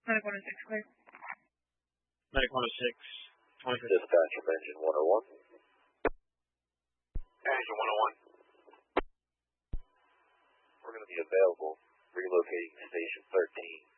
Medic 106, clear. Medic 106, 20. Dispatch from Engine 101. Engine 101. We're going to be available, relocating to Station 13.